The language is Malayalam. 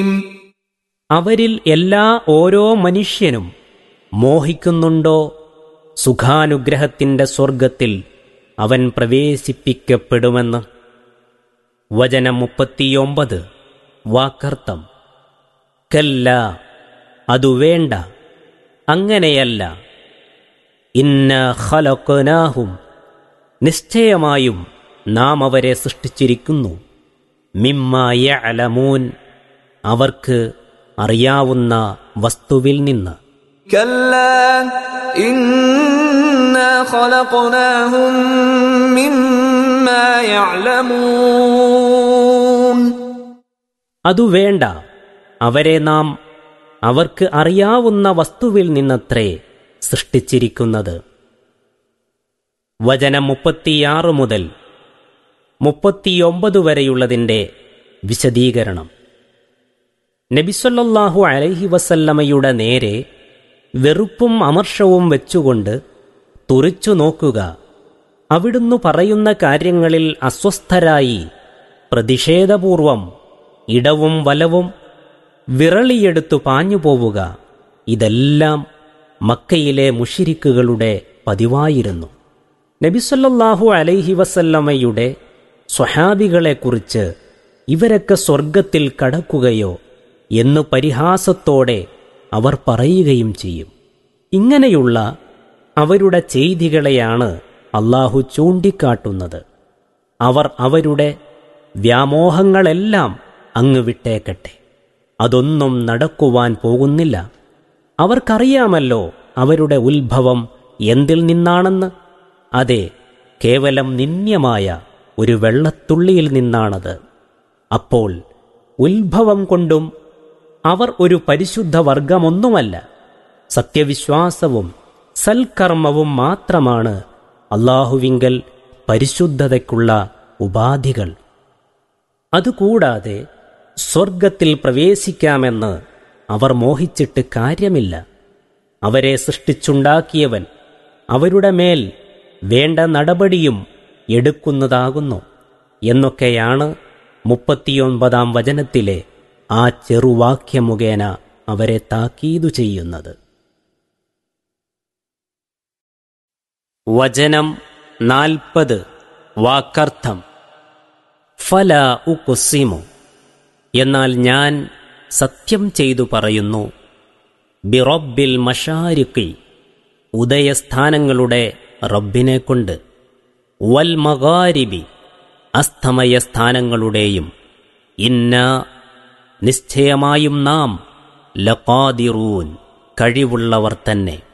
അവരിൽ എല്ലാ ഓരോ മനുഷ്യനും മോഹിക്കുന്നുണ്ടോ സുഖാനുഗ്രഹത്തിന്റെ സ്വർഗത്തിൽ അവൻ പ്രവേശിപ്പിക്കപ്പെടുമെന്ന്. വചനം 39 വാക്കർത്ഥം. കല്ല, അതു വേണ്ട, അങ്ങനെയല്ല. ഇന്നാ ഖലഖനാഹും, നിശ്ചയമായും നാം അവരെ സൃഷ്ടിച്ചിരിക്കുന്നു. മിമ്മാ യഅലമൂൻ, അവർക്ക് അറിയാവുന്ന വസ്തുവിൽ നിന്ന്. കല്ലാ ഇന്നാ ഖലഖനാഹും മിമ്മാ യഅലമൂൻ, അതു വേണ്ട, അവരെ നാം അവർക്ക് അറിയാവുന്ന വസ്തുവിൽ നിന്നത്രേ സൃഷ്ടിച്ചിരിക്കുന്നത്. വചനം 36 മുതൽ 39 വരെയുള്ളതിൻ്റെ വിശദീകരണം. നബി സല്ലല്ലാഹു അലൈഹി വസല്ലമയുടെ നേരെ വെറുപ്പും അമർഷവും വെച്ചുകൊണ്ട് തുറിച്ചു നോക്കുക. അവിടുന്ന് പറയുന്ന കാര്യങ്ങളിൽ അസ്വസ്ഥരായി പ്രതിഷേധപൂർവം ഇടവും വലവും വിറളിയെടുത്തു പാഞ്ഞുപോവുക, ഇതെല്ലാം മക്കയിലെ മുശ്രിക്കുകളുടെ പതിവായിരുന്നു. നബി സല്ലല്ലാഹു അലൈഹി വസല്ലമയുടെ സ്വഹാബികളെക്കുറിച്ച് ഇവരൊക്കെ സ്വർഗത്തിൽ കടക്കുകയോ എന്ന് പരിഹാസത്തോടെ അവർ പറയുകയും ചെയ്യും. ഇങ്ങനെയുള്ള അവരുടെ ചെയ്തികളെയാണ് അല്ലാഹു ചൂണ്ടിക്കാട്ടുന്നത്. അവർ അവരുടെ വ്യാമോഹങ്ങളെല്ലാം അങ്ങ് വിട്ടേക്കട്ടെ, അതൊന്നും നടക്കുവാൻ പോകുന്നില്ല. അവർക്കറിയാമല്ലോ അവരുടെ ഉത്ഭവം എന്തിൽ നിന്നാണെന്ന്. അതെ, കേവലം നിന്ദ്യമായ ഒരു വെള്ളത്തുള്ളിയിൽ നിന്നാണത്. അപ്പോൾ ഉത്ഭവം കൊണ്ടും അവർ ഒരു പരിശുദ്ധ വർഗമൊന്നുമല്ല. സത്യവിശ്വാസവും സൽക്കർമ്മവും മാത്രമാണ് അല്ലാഹുവിങ്കൽ പരിശുദ്ധതയ്ക്കുള്ള ഉപാധികൾ. അതുകൂടാതെ സ്വർഗത്തിൽ പ്രവേശിക്കാമെന്ന് അവർ മോഹിച്ചിട്ട് കാര്യമില്ല. അവരെ സൃഷ്ടിച്ചുണ്ടാക്കിയവൻ അവരുടെ മേൽ വേണ്ട നടപടിയും എടുക്കുന്നതാകുന്നു എന്നൊക്കെയാണ് 39 വചനത്തിലെ ആ ചെറുവാക്യം മുഖേന അവരെ താക്കീതു ചെയ്യുന്നത്. വചനം 40 വാക്കർത്ഥം. ഫലാ ഉഖ്സിമു, എന്നാൽ ഞാൻ സത്യം ചെയ്തു പറയുന്നു, ബിറബ്ബിൽ മശാരിഖി, ഉദയസ്ഥാനങ്ങളുടെ റബ്ബിനെ കൊണ്ട്, വൽ മഗാരിബി, അസ്തമയസ്ഥാനങ്ങളുടെയും, ഇന്നാ, നിശ്ചയമായും നാം, ലഖാദിറൂൻ, കഴിവുള്ളവർ തന്നെ.